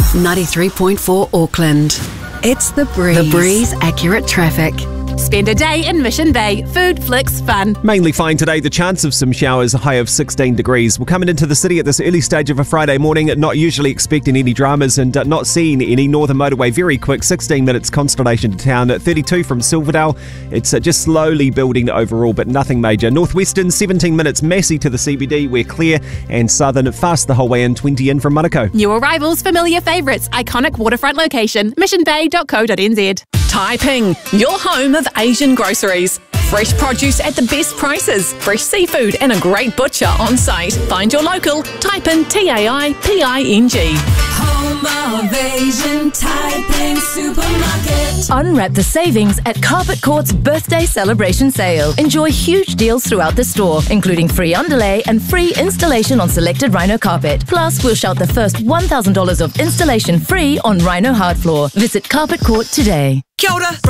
93.4 Auckland. It's The Breeze. The Breeze Accurate Traffic. Spend a day in Mission Bay. Food, flicks, fun. Mainly fine today. The chance of some showers, a high of 16 degrees. We're coming into the city at this early stage of a Friday morning, not usually expecting any dramas and not seeing any Northern Motorway. Very quick, 16 minutes Constellation to town, 32 from Silverdale. It's just slowly building overall, but nothing major. Northwestern, 17 minutes Massey to the CBD. We're clear, and Southern fast the whole way in, 20 in from Manukau. New arrivals, familiar favourites, iconic waterfront location, missionbay.co.nz. Taiping, your home of Asian groceries. Fresh produce at the best prices, fresh seafood and a great butcher on site. Find your local, type in TAIPING. Home of Asian Taiping Supermarket. Unwrap the savings at Carpet Court's birthday celebration sale. Enjoy huge deals throughout the store, including free underlay and free installation on selected Rhino carpet. Plus, we'll shout the first $1,000 of installation free on Rhino hard floor. Visit Carpet Court today. Kia ora.